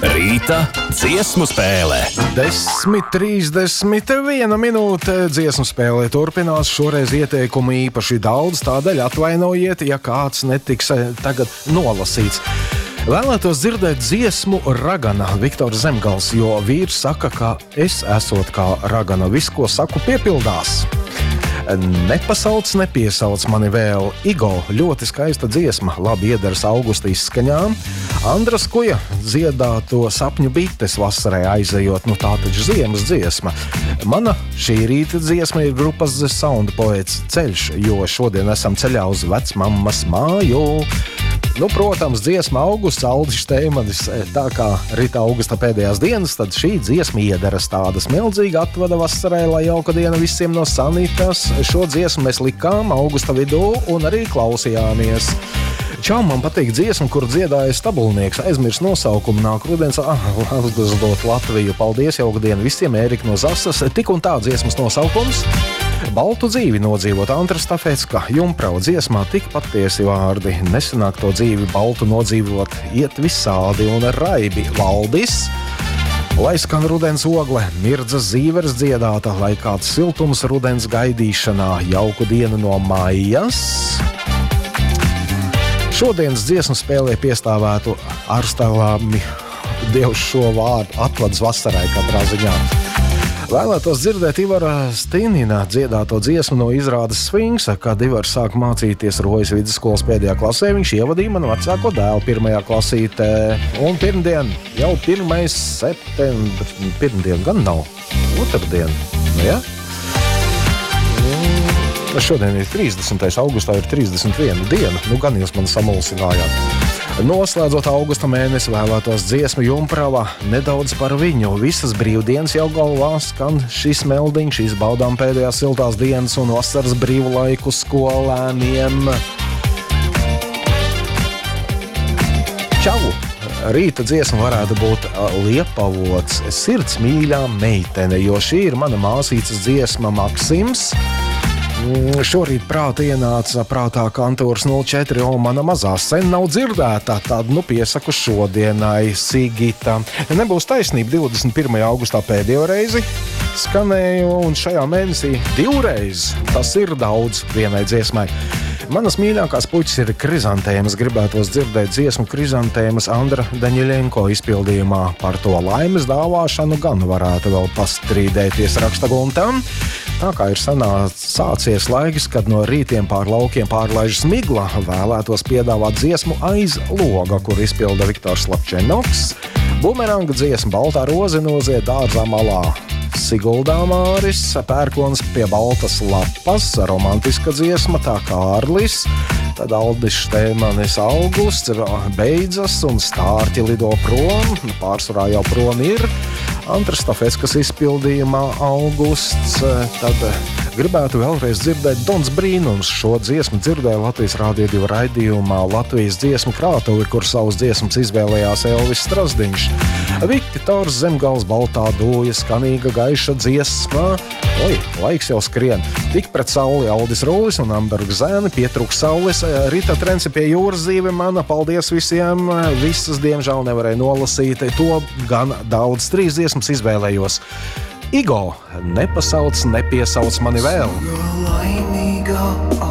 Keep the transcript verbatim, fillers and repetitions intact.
Rīta dziesmu spēle. desmit trīsdesmit viena minūte dziesmu spēlē turpinās. Šoreiz ieteikumu īpaši daudz, tādēļ atvainojiet, ja kāds netiks tagad nolasīts. Vēlētos dzirdēt dziesmu Ragana, Viktors Zemgals, jo vīrs saka, ka es esot kā ragana, viss, ko saku, piepildās. Nepasauc, nepiesauc mani vēl. Igo, ļoti skaista dziesma, labi iedaras augusta izskaņām. Andras Kuja dziedāto sapņu bites vasarai aizejot, nu tā taču ziemas dziesma. Mana šī rīta dziesma ir grupas The Sound Poets Ceļš, jo šodien esam ceļā uz vecmammas māju. Nu, protams, dziesma augusts, Aldis Šteimanis, tā kā rita augusta pēdējās dienas, tad šī dziesma iedaras tāda smeldzīga atvada vasarai, lai jauka diena visiem no Sanitas. Šo dziesmu mēs likām augusta vidū un arī klausījāmies. Čau, man patīk dziesma, kur dziedāja Stabulnieks, aizmirs nosaukumu, nāk rudens, ah, uzdot Latviju. Paldies, jauka diena visiem, Ērika no Zasas, tik un tā dziesmas nosaukums. Baltu dzīvi nodzīvot, Antras Tafecka, Jumprau dziesmā tik patiesi vārdi. Nesanāk to dzīvi baltu nodzīvot, iet visādi un raibi. Valdis, lai skan rudens ogle, Mirdzas Zīveres dziedāta, lai kāds siltums rudens gaidīšanā, jauku dienu no mājas. Šodienas dziesmu spēlē piestāvētu ārstāvāmi Dievs šo vārdu atvads vasarai katrā ziņā. Vēlētos dzirdēt Ivara Stinina dziedāto dziesmu no izrādes Sfinksa, kad Ivars sāk mācīties Rojas vidusskolas pēdējā klasē. Viņš ievadīja manu vecāko dēlu pirmajā klasītē. Un pirmdien, jau pirmais septembris, pirmdien gan nav, otrdien, nu ja? Šodien ir trīsdesmitais augustā, ir trīsdesmit viena diena, nu gan jūs man samulsinājāt. Noslēdzot augusta mēnesi, vēlētos dziesmu Jumprava, nedaudz par viņu. Visas brīvdienas jau galvā skan šis meldiņš, izbaudām pēdējās siltās dienas un vasaras brīvu laiku skolēniem. Čau! Rīta dziesma varētu būt Liepavots, sirds mīļā meitene, jo šī ir mana māsīcas dziesma Maksims. Šorīt prāta ienāca prātā kantors nulle četri, o mana mazā sen nav dzirdēta, tad nu piesaku šodienai Sigita. Nebūs taisnība, divdesmit pirmajā augustā pēdējo reizi skanēju un šajā mēnesī divreiz. Tas ir daudz vienai dziesmai. Manas mīļākās puķis ir Krizantēmas, gribētos dzirdēt dziesmu Krizantēmas Andra Daņiļenko izpildījumā. Par to laimes dāvāšanu gan varētu vēl pastrīdēties, raksta Guntam. Tā kā ir sanāc, sācies laiks, kad no rītiem pār laukiem pārlaižas migla, vēlētos piedāvāt dziesmu Aiz loga, kur izpilda Viktors Lapčenoks. Bumeranga dziesma Baltā roze nozied dārzā malā. Siguldā Māris, pērkons pie baltas lapas, romantiska dziesma tā Kārlis, tad Aldis Šteimanis augusts beidzas un stārķi lido prom, pārsvarā jau prom ir. Antras Tafeckas izpildījumā augusts, tad gribētu vēlreiz dzirdēt Dons Brīnums. Šo dziesmu dzirdēja Latvijas Rādio divi raidījumā Latvijas dziesmu krātuvi, kur savus dziesmas izvēlējās Elvis Strasdiņš. Viktors Zemgals Baltā dūja, skanīga gaiša dziesma. Oi, laiks jau skrien. Tik pret sauli Aldis Rūlis un Amberga zēni, pietrūks saules. Rita Trenci pie jūras zīve mana, paldies visiem. Visas diemžēl nevarēja nolasīt, to gan daudz trīs dziesmas izvēlējos. Igo, nepasauc, nepiesauc mani vēl. Laimīgā